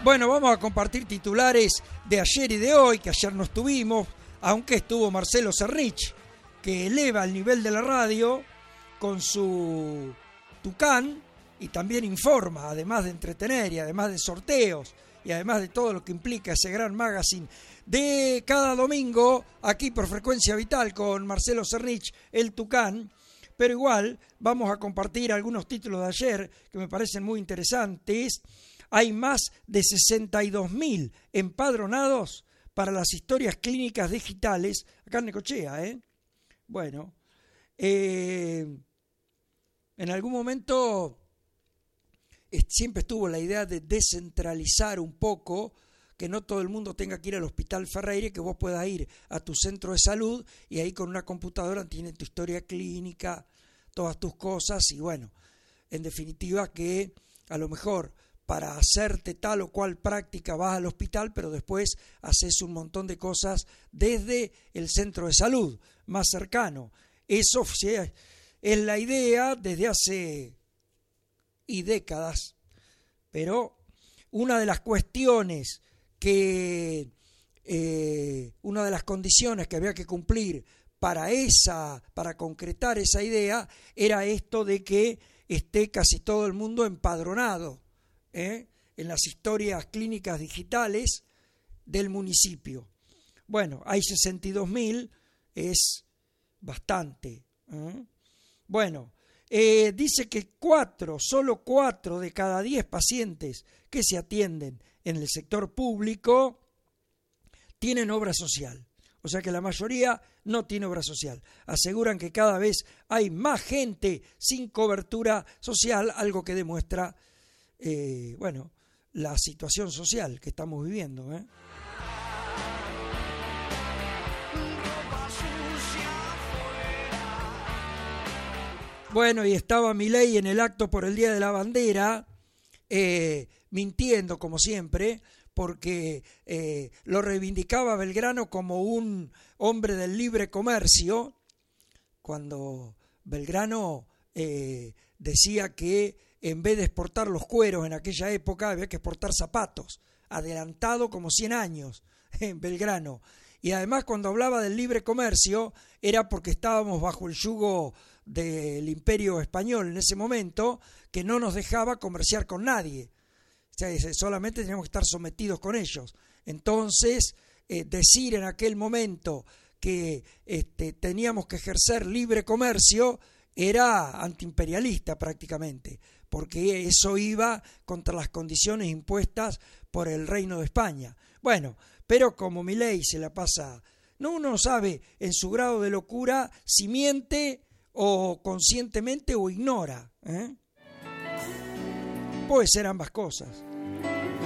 Bueno, vamos a compartir titulares de ayer y de hoy, que ayer no estuvimos, aunque estuvo Marcelo Cernich, que eleva el nivel de la radio con su Tucán y también informa, además de entretener y además de sorteos y además de todo lo que implica ese gran magazine de cada domingo aquí por Frecuencia Vital con Marcelo Cernich, el Tucán. Pero igual vamos a compartir algunos títulos de ayer que me parecen muy interesantes. Hay más de 62.000 empadronados para las historias clínicas digitales acá en Necochea, ¿eh? Bueno, en algún momento siempre estuvo la idea de descentralizar un poco, que no todo el mundo tenga que ir al Hospital Ferreira, que vos puedas ir a tu centro de salud y ahí con una computadora tienes tu historia clínica, todas tus cosas y bueno, en definitiva que a lo mejor para hacerte tal o cual práctica vas al hospital, pero después haces un montón de cosas desde el centro de salud más cercano. Eso es la idea desde hace décadas, pero una de las cuestiones una de las condiciones que había que cumplir para concretar esa idea era esto de que esté casi todo el mundo empadronado en las historias clínicas digitales del municipio. Bueno, hay 62.000, es bastante. Bueno, dice que solo 4 de cada 10 pacientes que se atienden en el sector público tienen obra social. O sea que la mayoría no tiene obra social. Aseguran que cada vez hay más gente sin cobertura social, algo que demuestra, la situación social que estamos viviendo, Bueno, y estaba Milei en el acto por el Día de la Bandera, mintiendo como siempre, porque lo reivindicaba Belgrano como un hombre del libre comercio, cuando Belgrano decía que en vez de exportar los cueros en aquella época había que exportar zapatos, adelantado como 100 años en Belgrano. Y además cuando hablaba del libre comercio era porque estábamos bajo el yugo del Imperio Español en ese momento, que no nos dejaba comerciar con nadie. O sea, solamente teníamos que estar sometidos con ellos. Entonces, decir en aquel momento que teníamos que ejercer libre comercio era antiimperialista prácticamente, porque eso iba contra las condiciones impuestas por el Reino de España. Bueno, pero como Milei se la pasa, uno sabe en su grado de locura si miente o conscientemente o ignora, Puede ser ambas cosas.